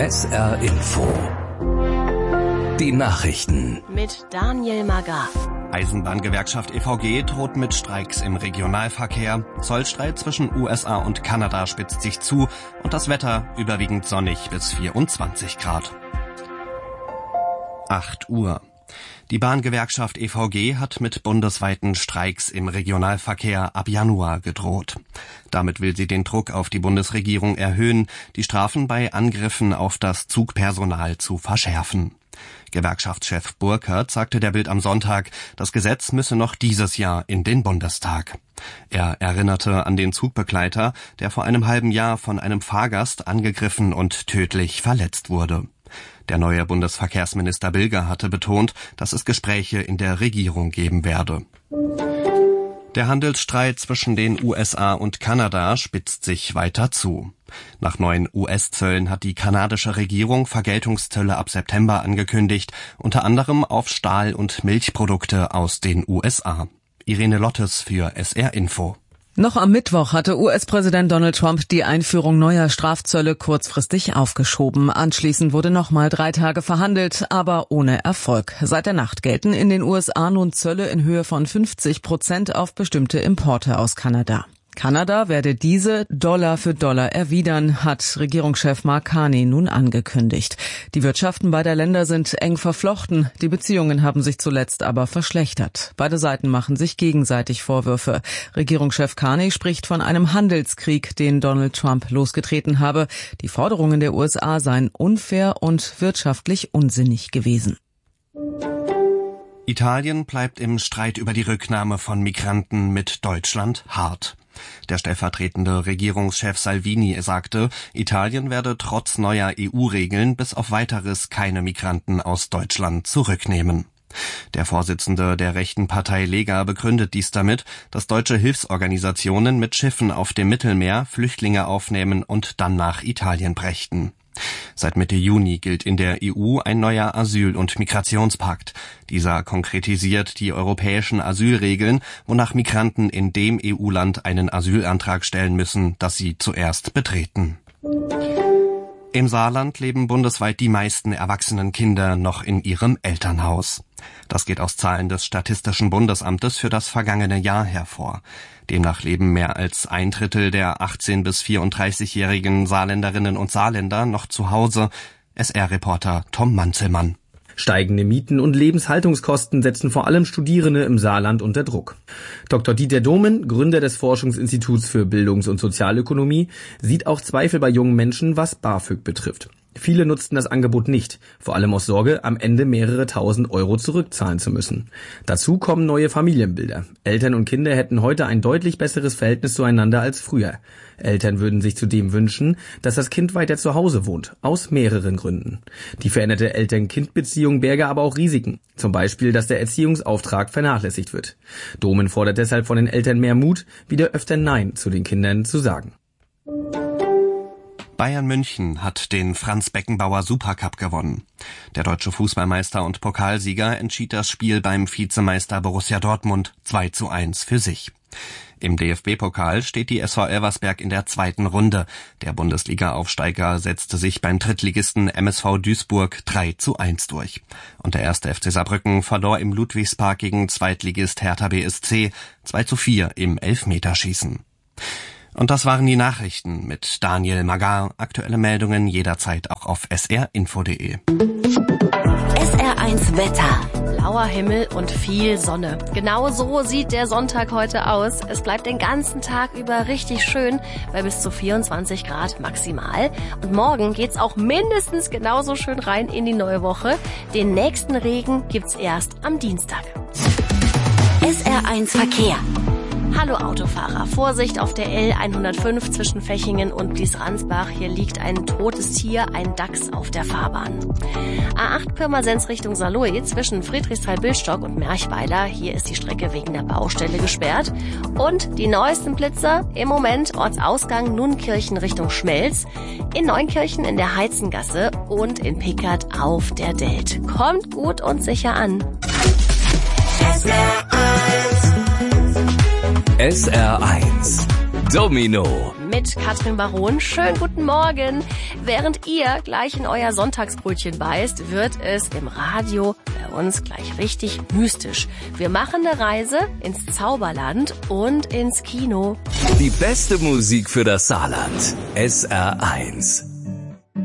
SR Info. Die Nachrichten. Mit Daniel Magar. Eisenbahngewerkschaft EVG droht mit Streiks im Regionalverkehr. Zollstreit zwischen USA und Kanada spitzt sich zu und das Wetter überwiegend sonnig bis 24 Grad. 8 Uhr. Die Bahngewerkschaft EVG hat mit bundesweiten Streiks im Regionalverkehr ab Januar gedroht. Damit will sie den Druck auf die Bundesregierung erhöhen, die Strafen bei Angriffen auf das Zugpersonal zu verschärfen. Gewerkschaftschef Burkhardt sagte der Bild am Sonntag, das Gesetz müsse noch dieses Jahr in den Bundestag. Er erinnerte an den Zugbegleiter, der vor einem halben Jahr von einem Fahrgast angegriffen und tödlich verletzt wurde. Der neue Bundesverkehrsminister Bilger hatte betont, dass es Gespräche in der Regierung geben werde. Der Handelsstreit zwischen den USA und Kanada spitzt sich weiter zu. Nach neuen US-Zöllen hat die kanadische Regierung Vergeltungszölle ab September angekündigt, unter anderem auf Stahl- und Milchprodukte aus den USA. Irene Lottes für SR Info. Noch am Mittwoch hatte US-Präsident Donald Trump die Einführung neuer Strafzölle kurzfristig aufgeschoben. Anschließend wurde nochmal 3 Tage verhandelt, aber ohne Erfolg. Seit der Nacht gelten in den USA nun Zölle in Höhe von 50% auf bestimmte Importe aus Kanada. Kanada werde diese Dollar für Dollar erwidern, hat Regierungschef Mark Carney nun angekündigt. Die Wirtschaften beider Länder sind eng verflochten. Die Beziehungen haben sich zuletzt aber verschlechtert. Beide Seiten machen sich gegenseitig Vorwürfe. Regierungschef Carney spricht von einem Handelskrieg, den Donald Trump losgetreten habe. Die Forderungen der USA seien unfair und wirtschaftlich unsinnig gewesen. Italien bleibt im Streit über die Rücknahme von Migranten mit Deutschland hart. Der stellvertretende Regierungschef Salvini sagte, Italien werde trotz neuer EU-Regeln bis auf Weiteres keine Migranten aus Deutschland zurücknehmen. Der Vorsitzende der rechten Partei Lega begründet dies damit, dass deutsche Hilfsorganisationen mit Schiffen auf dem Mittelmeer Flüchtlinge aufnehmen und dann nach Italien brächten. Seit Mitte Juni gilt in der EU ein neuer Asyl- und Migrationspakt. Dieser konkretisiert die europäischen Asylregeln, wonach Migranten in dem EU-Land einen Asylantrag stellen müssen, das sie zuerst betreten. Im Saarland leben bundesweit die meisten erwachsenen Kinder noch in ihrem Elternhaus. Das geht aus Zahlen des Statistischen Bundesamtes für das vergangene Jahr hervor. Demnach leben mehr als 1/3 der 18- bis 34-jährigen Saarländerinnen und Saarländer noch zu Hause. SR-Reporter Tom Manzelmann. Steigende Mieten und Lebenshaltungskosten setzen vor allem Studierende im Saarland unter Druck. Dr. Dieter Domen, Gründer des Forschungsinstituts für Bildungs- und Sozialökonomie, sieht auch Zweifel bei jungen Menschen, was BAföG betrifft. Viele nutzten das Angebot nicht, vor allem aus Sorge, am Ende mehrere tausend Euro zurückzahlen zu müssen. Dazu kommen neue Familienbilder. Eltern und Kinder hätten heute ein deutlich besseres Verhältnis zueinander als früher. Eltern würden sich zudem wünschen, dass das Kind weiter zu Hause wohnt, aus mehreren Gründen. Die veränderte Eltern-Kind-Beziehung berge aber auch Risiken, zum Beispiel, dass der Erziehungsauftrag vernachlässigt wird. Domen fordert deshalb von den Eltern mehr Mut, wieder öfter Nein zu den Kindern zu sagen. Bayern München hat den Franz-Beckenbauer Supercup gewonnen. Der deutsche Fußballmeister und Pokalsieger entschied das Spiel beim Vizemeister Borussia Dortmund 2:1 für sich. Im DFB-Pokal steht die SV Elversberg in der 2. Runde. Der Bundesliga-Aufsteiger setzte sich beim Drittligisten MSV Duisburg 3:1 durch. Und der 1. FC Saarbrücken verlor im Ludwigspark gegen Zweitligist Hertha BSC 2:4 im Elfmeterschießen. Und das waren die Nachrichten mit Daniel Magar. Aktuelle Meldungen jederzeit auch auf srinfo.de. SR1 Wetter. Blauer Himmel und viel Sonne. Genau so sieht der Sonntag heute aus. Es bleibt den ganzen Tag über richtig schön, bei bis zu 24 Grad maximal. Und morgen geht's auch mindestens genauso schön rein in die neue Woche. Den nächsten Regen gibt's erst am Dienstag. SR1 Verkehr. Hallo Autofahrer, Vorsicht auf der L105 zwischen Fechingen und Blies-Ransbach. Hier liegt ein totes Tier, ein Dachs auf der Fahrbahn. A8 Pirmasens Richtung Saarlouis zwischen Friedrichsthal-Billstock und Merchweiler. Hier ist die Strecke wegen der Baustelle gesperrt. Und die neuesten Blitzer im Moment Ortsausgang Nunkirchen Richtung Schmelz, in Neunkirchen in der Heizengasse und in Pickert auf der Delt. Kommt gut und sicher an. SR1 Domino. Mit Katrin Baron. Schönen guten Morgen. Während ihr gleich in euer Sonntagsbrötchen beißt, wird es im Radio bei uns gleich richtig mystisch. Wir machen eine Reise ins Zauberland und ins Kino. Die beste Musik für das Saarland. SR1.